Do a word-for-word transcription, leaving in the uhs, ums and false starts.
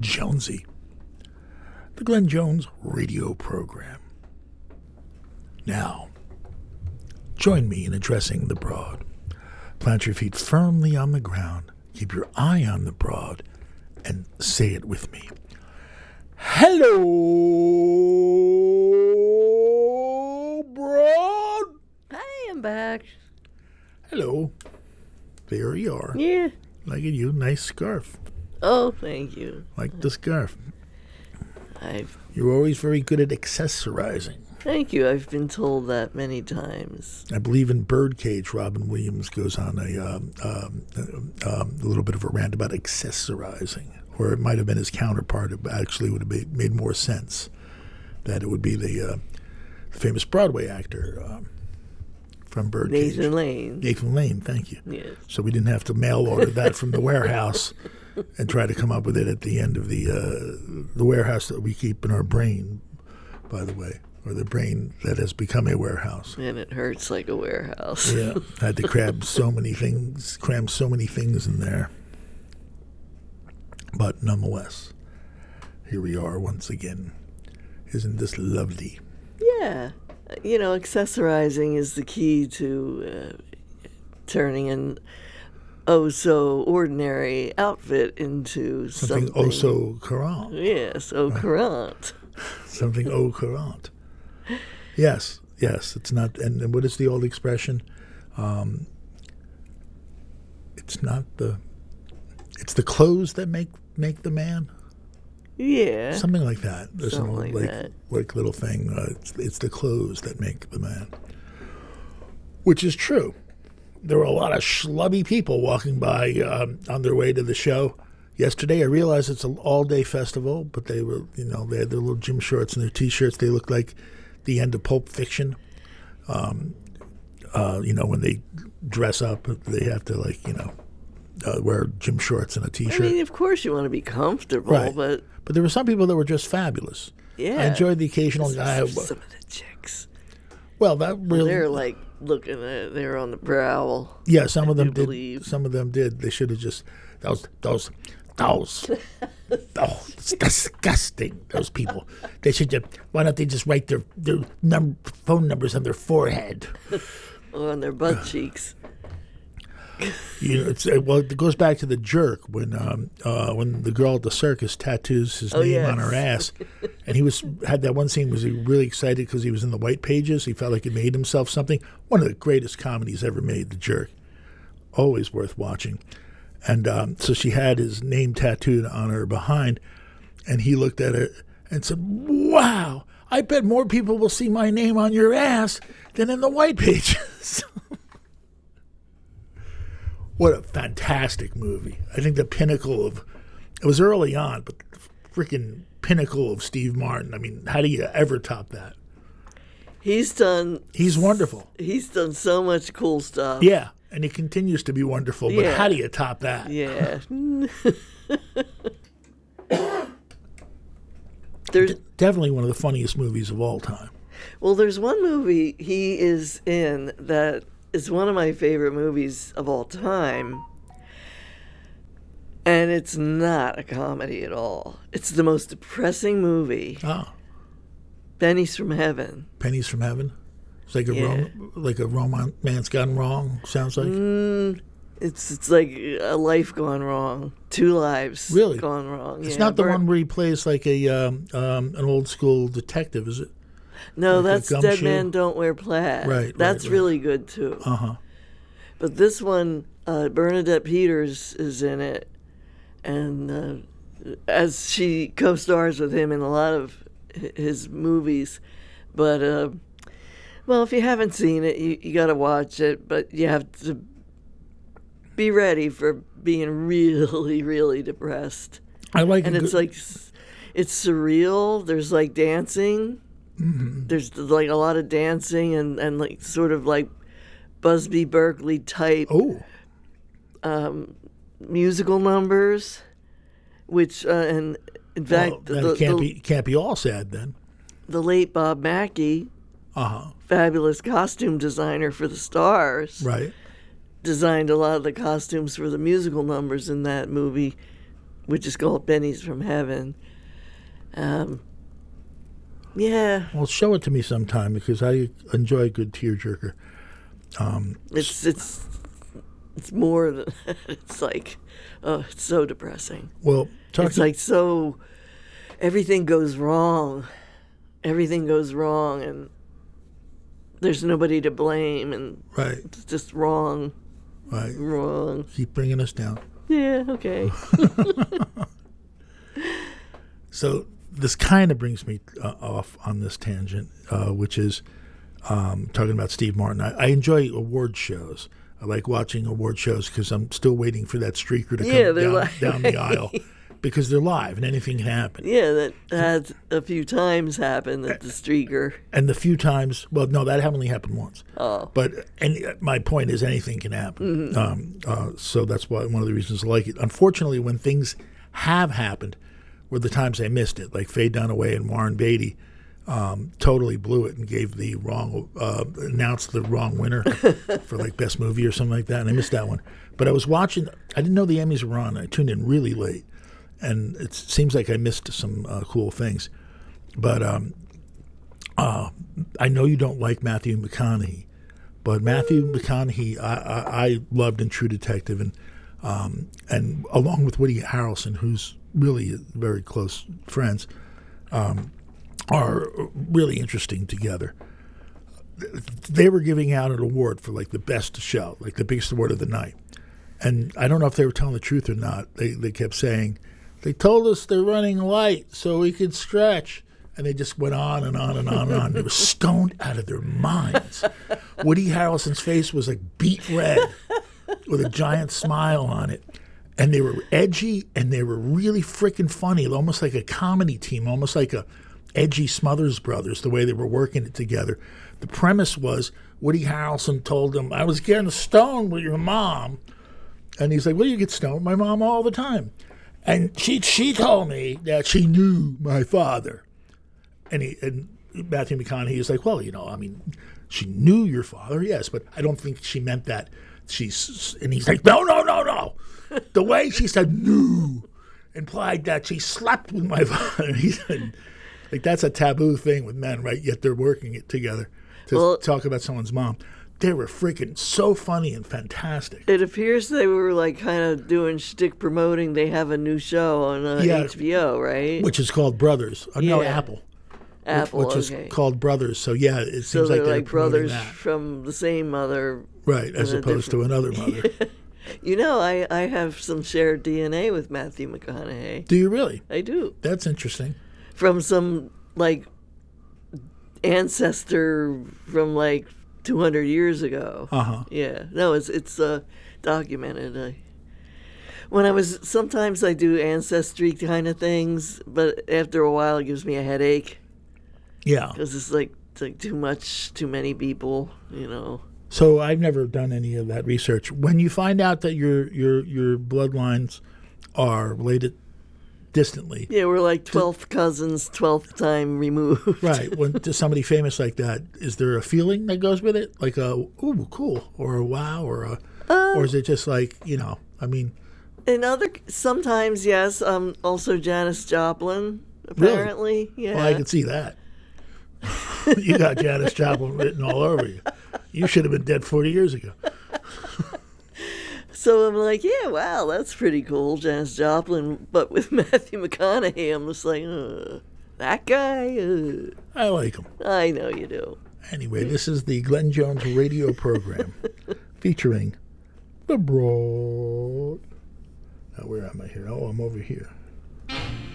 Jonesy. The Glenn Jones radio program. Now, join me in addressing the broad. Plant your feet firmly on the ground. Keep your eye on the broad. And say it with me. Hello, broad. Hi, I'm back. Hello. There you are. Yeah. Look at you. Nice scarf. Oh, thank you. Like the scarf. I've. You're always very good at accessorizing. Thank you. I've been told that many times. I believe in Birdcage, Robin Williams goes on a, um, um, um, a little bit of a rant about accessorizing. Or it might have been his counterpart. It actually would have made, made more sense. That it would be the uh, famous Broadway actor um, from Birdcage. Nathan Lane. Nathan Lane, thank you. Yes. So we didn't have to mail order that from the warehouse and try to come up with it at the end of the uh, the warehouse that we keep in our brain, by the way. Or the brain that has become a warehouse. And it hurts like a warehouse. Yeah, I had to cram so many things, cram so many things in there. But nonetheless, here we are once again. Isn't this lovely? Yeah. You know, accessorizing is the key to uh, turning an oh-so-ordinary outfit into something... Something oh so courant. Yes, au courant. Something au courant. Yes, yes, it's not, and, and what is the old expression? Um, it's not the, it's the clothes that make make the man. Yeah, something like that. There's something an old, like, like, that. like little thing. Uh, it's, it's the clothes that make the man, which is true. There were a lot of schlubby people walking by um, on their way to the show. Yesterday, I realized it's an all-day festival, but they were, you know, they had their little gym shorts and their T-shirts. They looked like the end of Pulp Fiction. Um, uh, you know, when they dress up, they have to, like, you know, uh, wear gym shorts and a T-shirt. I mean, of course you want to be comfortable, right. but... But there were some people that were just fabulous. Yeah. I enjoyed the occasional guy. Some of the chicks. Well, that really... They're, like, looking at... They're on the prowl. Yeah, some of them did. Believe. Some of them did. They should have just... Those... those Those, oh, it's disgusting. Those people. They should just. Why don't they just write their their num- phone numbers on their forehead, or on their butt cheeks? You know, it's well. It goes back to The Jerk when um, uh, when the girl at the circus tattoos his oh, name yes. on her ass, and he was had that one scene. Was he really excited because he was in the white pages? He felt like he made himself something. One of the greatest comedies ever made. The Jerk, always worth watching. And um, so she had his name tattooed on her behind, and he looked at her and said, "Wow, I bet more people will see my name on your ass than in the white pages." What a fantastic movie. I think the pinnacle of, it was early on, but the freaking pinnacle of Steve Martin. I mean, how do you ever top that? He's done. He's wonderful. He's done so much cool stuff. Yeah. And he continues to be wonderful, but yeah. how do you top that? Yeah. There's D- definitely one of the funniest movies of all time. Well, there's one movie he is in that is one of my favorite movies of all time, and it's not a comedy at all. It's the most depressing movie. Oh. Pennies from Heaven. Pennies from Heaven? It's like a yeah. rom- like a romance gone wrong, sounds like? Mm, it's it's like a life gone wrong. Two lives really? gone wrong. It's yeah, not the Bert- one where he plays like a um, um, an old school detective, is it? No, like that's Dead Man Don't Wear Plaid. Right, That's right, right. really good, too. Uh-huh. But this one, uh, Bernadette Peters is in it, and uh, as she co-stars with him in a lot of his movies. But, uh, well, if you haven't seen it, you, you got to watch it, but you have to be ready for being really, really depressed. I like And it. it's like, it's surreal. There's like dancing. Mm-hmm. There's like a lot of dancing and, and like sort of like Busby Berkeley type oh. um, musical numbers, which uh, and in fact Well, that the, can't the, be can't be all sad then. the late Bob Mackie, Uh-huh. fabulous costume designer for the Stars, Right. designed a lot of the costumes for the musical numbers in that movie. which is called Benny's from Heaven. Um, yeah. Well, show it to me sometime because I enjoy a good tearjerker. Um, it's it's it's more than it's like, oh, it's so depressing. Well, talk it's like so everything goes wrong, everything goes wrong, and there's nobody to blame, and right. it's just wrong, right, wrong. Keep bringing us down. Yeah, okay. So this kind of brings me uh, off on this tangent, uh, which is um, talking about Steve Martin. I, I enjoy award shows. I like watching award shows because I'm still waiting for that streaker to yeah, come down, live. down the aisle because they're live and anything can happen. Yeah, that has a few times happened at the streaker. And the few times, well, no, that only happened once. Oh. But any, my point is anything can happen. Mm-hmm. Um, uh, so that's why one of the reasons I like it. Unfortunately, when things have happened were the times I missed it, like Faye Dunaway and Warren Beatty um, totally blew it and gave the wrong, uh, announced the wrong winner for like best movie or something like that, and I missed that one. But I was watching, I didn't know the Emmys were on. I tuned in really late, and it seems like I missed some uh, cool things. But um, uh, I know you don't like Matthew McConaughey, but Matthew McConaughey I, I, I loved in True Detective, and um, and along with Woody Harrelson, who's really very close friends, um, are really interesting together. They were giving out an award for like the best show, like the biggest award of the night. And I don't know if they were telling the truth or not. They they kept saying, they told us they're running light so we could stretch. And they just went on and on and on and on. They were stoned out of their minds. Woody Harrelson's face was like beet red with a giant smile on it. And they were edgy and they were really freaking funny, almost like a comedy team, almost like a edgy Smothers Brothers, the way they were working it together. The premise was Woody Harrelson told them, I was getting stoned with your mom. And he's like, well, you get stoned with my mom all the time. And she she told me that she knew my father. And, he, and Matthew McConaughey is like, well, you know, I mean, she knew your father, yes, but I don't think she meant that. She's And he's like, no, no, no, no. The way she said knew implied that she slept with my father. He said, like, that's a taboo thing with men, right? Yet they're working it together to well, talk about someone's mom. They were freaking so funny and fantastic. It appears they were like kind of doing shtick promoting. They have a new show on uh, Yeah, H B O, right? Which is called Brothers. Uh, No, Yeah. Apple. Apple, Which is okay. called Brothers. So, yeah, it seems so like they're they're like promoting brothers that. from the same mother. Right, as a opposed to another mother. You know, I, I have some shared D N A with Matthew McConaughey. Do you really? I do. That's interesting. From some, like, ancestor from, like, two hundred years ago. Uh-huh. Yeah. No, it's it's uh, documented. I, when I was, sometimes I do ancestry kind of things, but after a while it gives me a headache. Yeah. Because it's like, it's like too much, too many people, you know. So I've never done any of that research. When you find out that your your your bloodlines are related distantly, Yeah, we're like twelfth cousins, twelfth time removed. right? When to somebody famous like that, is there a feeling that goes with it, like a ooh cool or a wow or a, Uh, or is it just like, you know? I mean, In other, sometimes, yes. Um, also Janis Joplin, apparently. Yeah. well, I can see that. You got Janis Joplin written all over you. You should have been dead forty years ago. So I'm like, yeah, wow, that's pretty cool, Janis Joplin. But with Matthew McConaughey, I'm just like, uh, that guy? Uh, I like him. I know you do. Anyway, this is the Glenn Jones radio program featuring The Broad. Now, where am I here? Oh, I'm over here.